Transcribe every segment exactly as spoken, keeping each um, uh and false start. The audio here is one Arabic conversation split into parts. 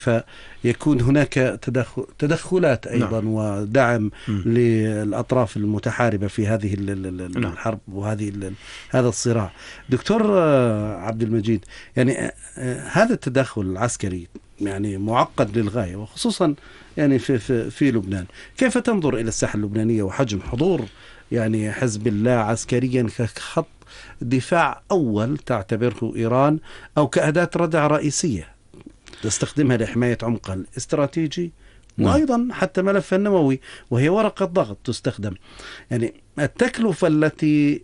فيكون هناك تدخل تدخلات أيضا نعم. ودعم م. للأطراف المتحاربة في هذه الحرب وهذه هذا الصراع. دكتور عبد المجيد، يعني هذا التدخل العسكري يعني معقد للغاية، وخصوصا يعني في, في, في لبنان. كيف تنظر إلى الساحة اللبنانية وحجم حضور يعني حزب الله عسكريا كخط دفاع أول تعتبره إيران أو كأداة ردع رئيسية تستخدمها لحماية عمقها الاستراتيجي وأيضا حتى ملفها النووي، وهي ورقة ضغط تستخدم؟ يعني التكلفة التي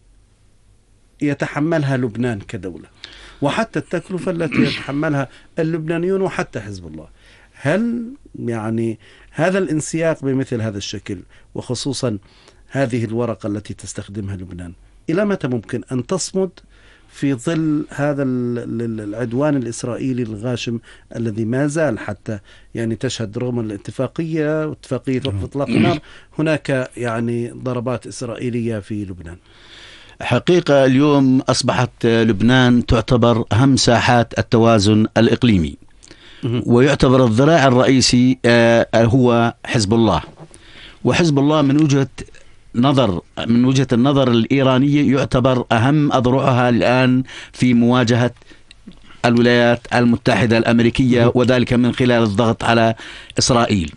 يتحملها لبنان كدولة وحتى التكلفة التي يتحملها اللبنانيون وحتى حزب الله، هل يعني هذا الانسياق بمثل هذا الشكل وخصوصا هذه الورقة التي تستخدمها لبنان إلى متى ممكن أن تصمد في ظل هذا العدوان الإسرائيلي الغاشم الذي ما زال حتى يعني تشهد رغم الاتفاقية واتفاقية وقف إطلاق النار هناك يعني ضربات إسرائيلية في لبنان؟ حقيقة اليوم أصبحت لبنان تعتبر أهم ساحات التوازن الإقليمي، ويعتبر الذراع الرئيسي هو حزب الله. وحزب الله من وجهة نظر من وجهة النظر الإيرانية يعتبر أهم أذرعها الآن في مواجهة الولايات المتحدة الأمريكية، وذلك من خلال الضغط على إسرائيل.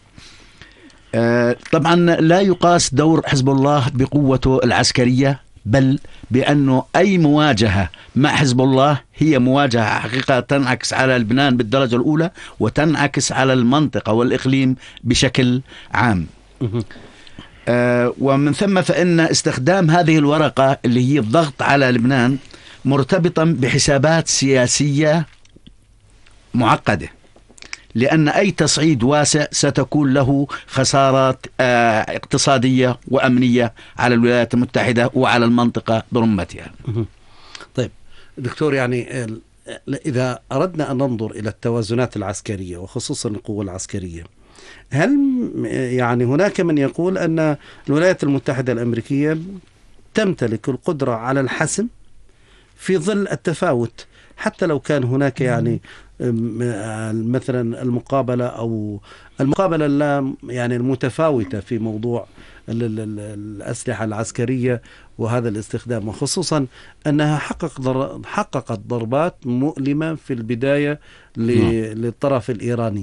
طبعا لا يقاس دور حزب الله بقوته العسكرية، بل بأنه أي مواجهة مع حزب الله هي مواجهة حقيقة تنعكس على لبنان بالدرجة الأولى وتنعكس على المنطقة والإقليم بشكل عام. آه ومن ثم فإن استخدام هذه الورقة اللي هي الضغط على لبنان مرتبطا بحسابات سياسية معقدة، لأن أي تصعيد واسع ستكون له خسارات آه اقتصادية وأمنية على الولايات المتحدة وعلى المنطقة برمتها. طيب دكتور، يعني إذا أردنا أن ننظر إلى التوازنات العسكرية وخصوصا القوة العسكرية، هل يعني هناك من يقول أن الولايات المتحدة الأمريكية تمتلك القدرة على الحسم في ظل التفاوت، حتى لو كان هناك يعني مثلا المقابلة أو المقابلة لا يعني المتفاوتة في موضوع الأسلحة العسكرية وهذا الاستخدام، وخصوصا أنها حقق حققت ضربات مؤلمة في البداية للطرف الإيراني؟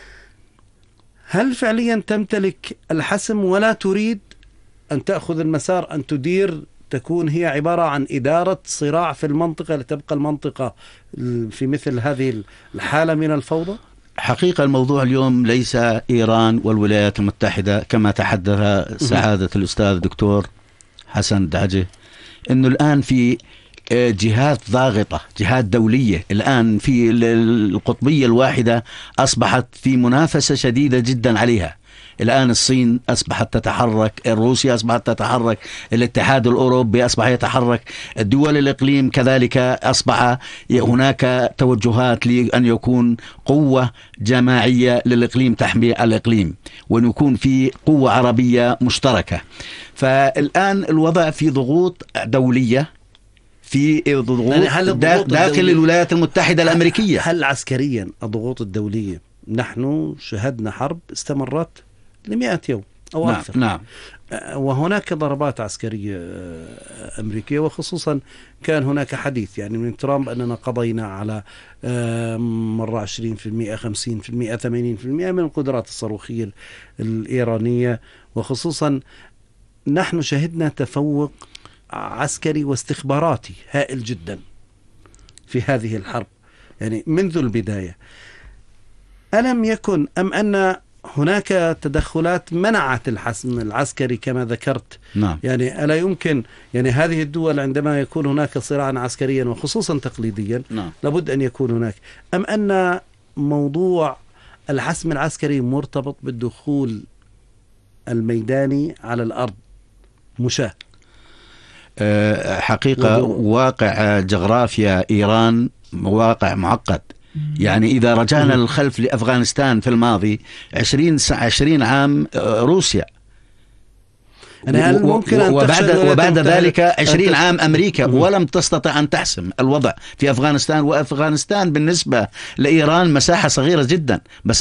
هل فعليا تمتلك الحسم ولا تريد أن تأخذ المسار أن تدير، تكون هي عبارة عن إدارة صراع في المنطقة لتبقى المنطقة في مثل هذه الحالة من الفوضى؟ حقيقة الموضوع اليوم ليس إيران والولايات المتحدة كما تحدث سعادة الأستاذ دكتور حسن دعجة، إنه الآن في جهات ضاغطة، جهات دولية الآن في القطبية الواحدة أصبحت في منافسة شديدة جدا عليها. الآن الصين أصبحت تتحرك، روسيا أصبحت تتحرك، الاتحاد الأوروبي أصبح يتحرك، الدول الإقليم كذلك أصبح هناك توجهات لأن يكون قوة جماعية للإقليم تحمي الإقليم، وأن يكون في قوة عربية مشتركة. فالآن الوضع في ضغوط دولية، في ضغوط يعني داخل الولايات المتحدة الأمريكية. هل عسكريا الضغوط الدولية، نحن شهدنا حرب استمرت لمئة يوم أو نعم أكثر، نعم. وهناك ضربات عسكرية أمريكية، وخصوصا كان هناك حديث يعني من ترامب أننا قضينا على مرة عشرين بالمئة خمسين بالمئة ثمانين بالمئة من القدرات الصاروخية الإيرانية، وخصوصا نحن شهدنا تفوق عسكري واستخباراتي هائل جدا في هذه الحرب يعني منذ البداية. ألم يكن أم أن هناك تدخلات منعت الحسم العسكري كما ذكرت؟ نعم. يعني ألا يمكن يعني هذه الدول عندما يكون هناك صراعا عسكريا وخصوصا تقليديا نعم. لابد أن يكون هناك، أم أن موضوع الحسم العسكري مرتبط بالدخول الميداني على الأرض مشاة؟ حقيقة واقع جغرافيا إيران واقع معقد. يعني إذا رجعنا للخلف لأفغانستان في الماضي عشرين عشرين عام روسيا، هل ممكن أن وبعد, وبعد ذلك عشرين عام أمريكا، ولم تستطع أن تحسم الوضع في أفغانستان. وأفغانستان بالنسبة لإيران مساحة صغيرة جدا،